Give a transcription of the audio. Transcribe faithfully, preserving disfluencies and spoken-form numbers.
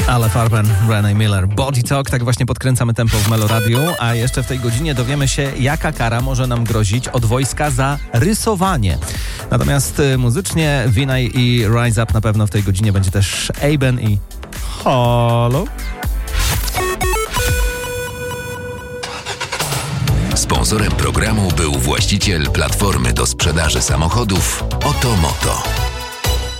Ale Farben, Renee Miller, Body Talk, tak właśnie podkręcamy tempo w Meloradiu, a jeszcze w tej godzinie dowiemy się, jaka kara może nam grozić od wojska za rysowanie. Natomiast y, muzycznie Vinay i Rise Up na pewno w tej godzinie będzie też Aben i Halo. Sponsorem programu był właściciel platformy do sprzedaży samochodów Otomoto.